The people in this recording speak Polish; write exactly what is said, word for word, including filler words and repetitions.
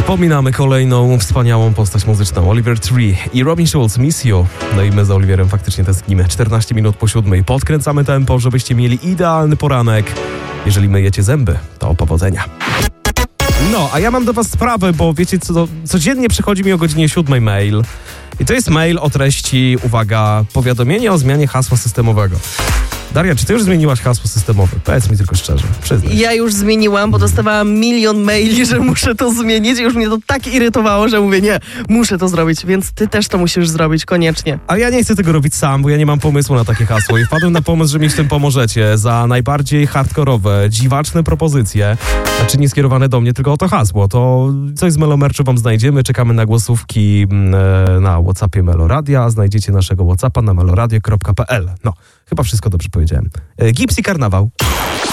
Wspominamy kolejną wspaniałą postać muzyczną. Oliver Tree i Robin Schulz, Miss You. No i my z Oliverem faktycznie tęsknimy. czternaście minut po siódmej. Podkręcamy tempo, żebyście mieli idealny poranek. Jeżeli myjecie zęby, to powodzenia. No, a ja mam do was sprawę, bo wiecie co, codziennie przychodzi mi o godzinie siódmej mail. I to jest mail o treści, uwaga, powiadomienie o zmianie hasła systemowego. Daria, czy ty już zmieniłaś hasło systemowe? Powiedz mi tylko szczerze, przyznaj. Ja już zmieniłam, bo dostawałam milion maili, że muszę to zmienić i już mnie to tak irytowało, że mówię, nie, muszę to zrobić, więc ty też to musisz zrobić, koniecznie. A ja nie chcę tego robić sam, bo ja nie mam pomysłu na takie hasło i wpadłem na pomysł, że mi w tym pomożecie. Za najbardziej hardkorowe, dziwaczne propozycje, znaczy nie skierowane do mnie, tylko o to hasło, to coś z Melomerczu wam znajdziemy. Czekamy na głosówki na WhatsAppie Meloradia, a znajdziecie naszego WhatsAppa na meloradio kropka p l. No, chyba wszystko dobrze powiedziałem. Gipsy Karnawał.